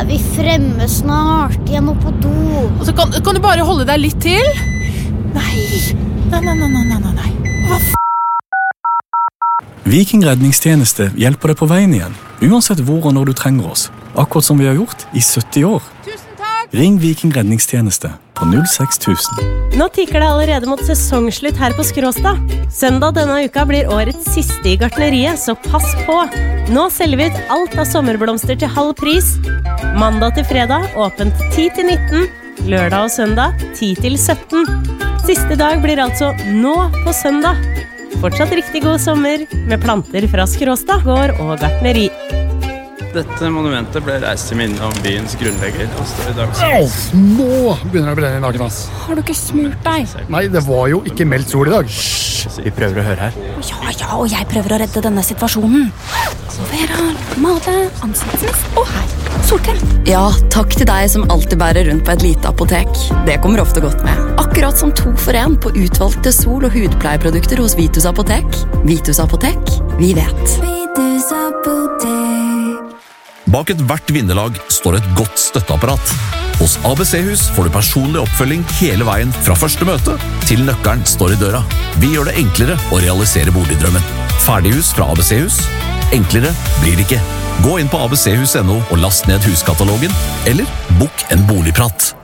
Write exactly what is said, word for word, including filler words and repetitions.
er vi fremme snart. Jeg må på do. Altså, kan, kan du bare holde deg litt til? Nei, nei, nei, nei, nei, nei, nei. Hva f***? Viking redningstjeneste hjelper deg på veien igjen, uansett hvor og når du trenger oss. Akkurat som vi har gjort i sytti år. Tusen takk! Ring Viking redningstjeneste på null seks tusen. Nå tikker det allerede mot sesongslutt her på Skråstad. Søndag denne uka blir årets siste i gartneriet, så pass på. Nå selger vi ut alt av sommerblomster til halv pris. Mandag til fredag, åpent ti til nitten. Lørdag og søndag, ti til sytten. Siste dag blir altså nå på søndag. Fortsatt riktig god sommer med planter fra Skråstad gård og gartneri. Dette monumentet ble reist til minne om byens grunnlegger. Og står i dag. Au, nå begynner det å brenne i nakken, ass. Har du ikke smurt deg? Nei, det var jo ikke meldt sol i dag. Hysj, vi prøver å høre her. Ja, ja, og jeg prøver å redde denne situasjonen. Vera, male, ansiktsmist og her. Solkrem. Ja, takk til deg som alltid bærer rundt på et lite apotek. Det kommer ofte godt med. Akkurat som to for en på utvalgte sol- og hudpleieprodukter hos Vitus Apotek. Vitus Apotek, vi vet. Vitus Apotek. Bak et hvert vinnerlag står et godt støtteapparat. Hos A B C-hus får du personlig oppfølging hele veien fra første møte til nøkkelen står i døra. Vi gjør det enklere å realisere boligdrømmen. Ferdighus fra A B C-hus. Enklere blir det ikke. Gå inn på a b c hus punktum no og last ned huskatalogen, eller bok en boligprat.